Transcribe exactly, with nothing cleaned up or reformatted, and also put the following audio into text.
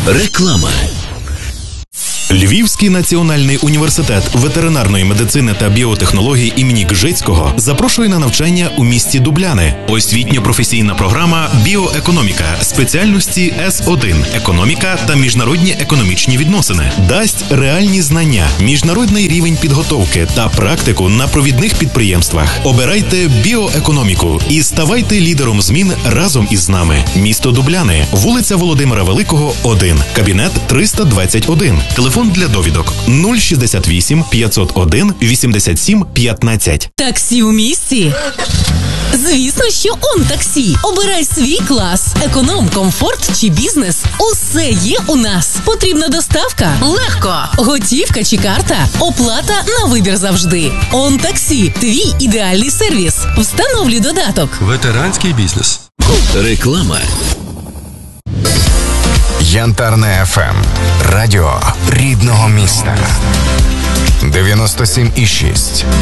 Реклама. Львівський національний університет ветеринарної медицини та біотехнологій імені Кжицького запрошує на навчання у місті Дубляни. Освітньо-професійна програма «Біоекономіка» спеціальності С один «Економіка та міжнародні економічні відносини» дасть реальні знання, міжнародний рівень підготовки та практику на провідних підприємствах. Обирайте біоекономіку і ставайте лідером змін разом із нами. Місто Дубляни, вулиця Володимира Великого, один, кабінет триста двадцять один. Телефон для довідок нуль шістдесят вісім п'ятсот один вісімдесят сім п'ятнадцять. Таксі у місті? Звісно, що он таксі. Обирай свій клас. Економ, комфорт чи бізнес. Усе є у нас. Потрібна доставка? Легко. Готівка чи карта? Оплата на вибір завжди. Он таксі. Твій ідеальний сервіс. Встановлюй додаток. Ветеранський бізнес. Реклама. Янтарне еф ем. Радіо рідного міста. дев'яносто сім і шість.